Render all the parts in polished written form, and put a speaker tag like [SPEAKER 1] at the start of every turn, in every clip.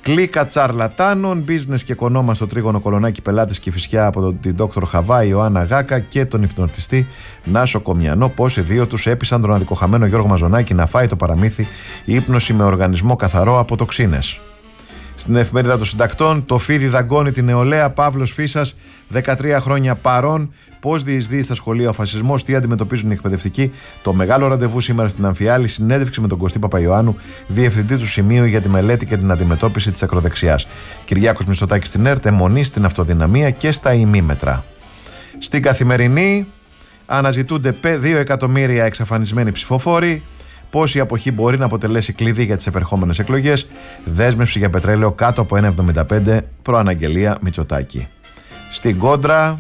[SPEAKER 1] Κλίκα τσαρλατάνων, business και κονόμα στο Τρίγωνο Κολονάκι, πελάτες Κηφισιά από την Dr. Χαβάη, Ιωάννα Γάκα και τον υπνοτιστή Νάσο Κομιανό. Πώς οι δύο τους έπεισαν τον αδικοχαμένο Γιώργο Μαζονάκη να φάει το παραμύθι ύπνωση με οργανισμό καθαρό από τοξίνες. Στην εφημερίδα των συντακτών, το φίδι δαγκώνει την νεολαία. Παύλος Φίσας, 13 χρόνια παρών. Πώς διεισδύει στα σχολεία ο φασισμός, τι αντιμετωπίζουν οι εκπαιδευτικοί. Το μεγάλο ραντεβού σήμερα στην Αμφιάλη, συνέντευξη με τον Κωστή Παπαϊωάννου, διευθυντή του Σημείου για τη μελέτη και την αντιμετώπιση της ακροδεξιάς. Κυριάκος Μητσοτάκης στην ΕΡΤ, αιμονή στην αυτοδυναμία και στα ημίμετρα. Στην Καθημερινή, αναζητούνται 2 εκατομμύρια εξαφανισμένοι ψηφοφόροι. Πώς η αποχή μπορεί να αποτελέσει κλειδί για τις επερχόμενες εκλογές. Δέσμευση για πετρέλαιο κάτω από 1,75, προαναγγελία Μητσοτάκη. Στην Κόντρα,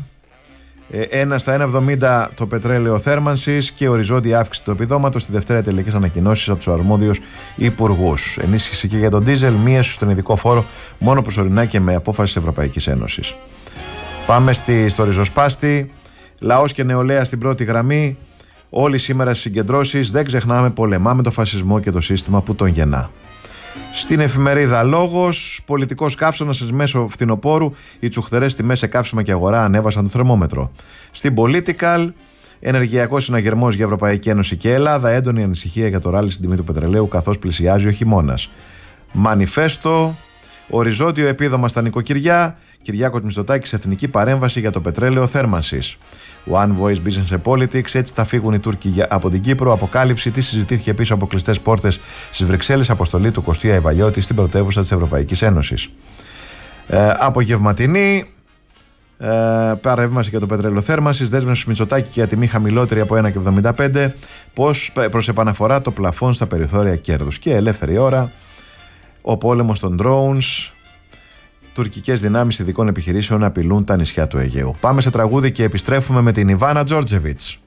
[SPEAKER 1] 1 στα 1,70 το πετρέλαιο θέρμανσης και οριζόντια αύξηση του επιδόματος. Στη Δευτέρα τελικές ανακοινώσεις από τους αρμόδιους υπουργούς. Ενίσχυση και για τον ντίζελ, μείωση στον ειδικό φόρο μόνο προσωρινά και με απόφαση της Ευρωπαϊκής Ένωσης. Πάμε στο ριζοσπάστη. Λαός και νεολαία στην πρώτη γραμμή. Όλοι σήμερα στις συγκεντρώσεις, δεν ξεχνάμε, πολεμάμε το φασισμό και το σύστημα που τον γεννά. Στην εφημερίδα Λόγος, πολιτικός καύσωνας μέσω φθινοπόρου, οι τσουχτερές τιμές σε καύσιμα και αγορά ανέβασαν το θερμόμετρο. Στην Political, ενεργειακός συναγερμός για Ευρωπαϊκή Ένωση και Ελλάδα, έντονη ανησυχία για το ράλι στην τιμή του πετρελαίου καθώς πλησιάζει ο χειμώνας. Μανιφέστο, οριζόντιο επίδομα στα νοικοκυριά, Κυριάκος Μητσοτάκης, εθνική παρέμβαση για το πετρέλαιο θέρμανσης. One Voice Business and Politics, έτσι θα φύγουν οι Τούρκοι από την Κύπρο. Αποκάλυψη, τι συζητήθηκε πίσω από κλειστές πόρτες στις Βρυξέλλες, αποστολή του Κωστή Αϊβαλιώτη στην πρωτεύουσα της Ευρωπαϊκής Ένωσης. Απογευματινή, παρέμβαση για το πετρέλαιο θέρμανσης, δέσμευση Μητσοτάκη για τιμή χαμηλότερη από 1,75, πώς προς επαναφορά το πλαφόν στα περιθώρια κέρδους. Και ελεύθερη ώρα, ο πόλεμος των drones. Τουρκικές δυνάμεις ειδικών επιχειρήσεων απειλούν τα νησιά του Αιγαίου. Πάμε σε τραγούδι και επιστρέφουμε με την Ιβάνα Τζόρτζεβιτς.